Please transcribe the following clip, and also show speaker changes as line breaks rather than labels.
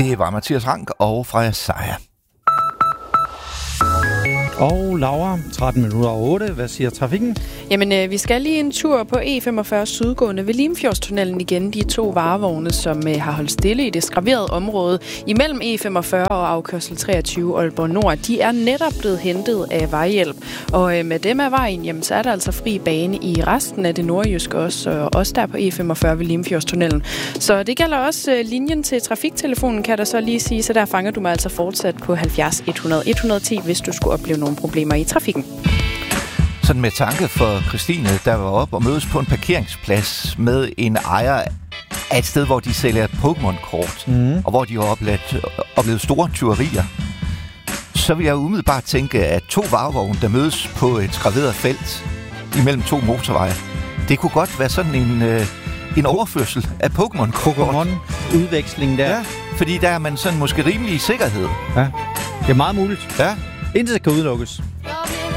Det var Mathias Rank og Freja Sejer.
Og Laura, 8:13. Hvad siger trafikken?
Jamen, vi skal lige en tur på E45 sydgående ved Limfjordstunnelen igen. De 2 varevogne, som har holdt stille i det skraverede område imellem E45 og afkørsel 23 Aalborg Nord, de er netop blevet hentet af vejhjælp. Og med dem af vejen, jamen, så er der altså fri bane i resten af det nordjyske også der på E45 ved Limfjordstunnelen. Så det gælder også linjen til trafiktelefonen, kan der så lige sige, så der fanger du mig altså fortsat på 70 100 110, hvis du skulle opleve nogle problemer i trafikken.
Sådan med tanke for Christine, der var op og mødes på en parkeringsplads med en ejer af et sted, hvor de sælger et Pokémon-kort, og hvor de har oplevet store tyverier. Så vil jeg umiddelbart tænke, at 2 varevogne, der mødes på et skraveret felt imellem 2 motorveje, det kunne godt være sådan en overførsel af
Pokémon-udveksling der.
Ja, fordi der er man sådan måske rimelig i sikkerhed.
Ja, det er meget muligt.
Ja.
Intet kan udelukkes.